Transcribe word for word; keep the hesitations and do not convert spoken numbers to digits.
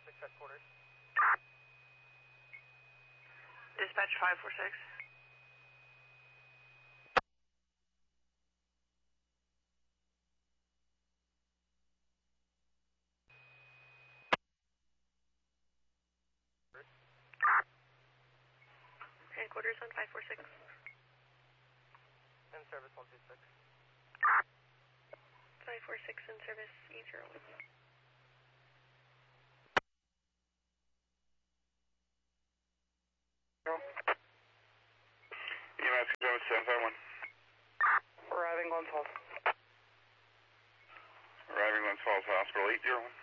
six headquarters. Dispatch five four six. Headquarters on five four six. In service one two six. five four six in service eight zero one. E M S seven five one. Arriving Glens Falls. Arriving Glens Falls Hospital eight zero one.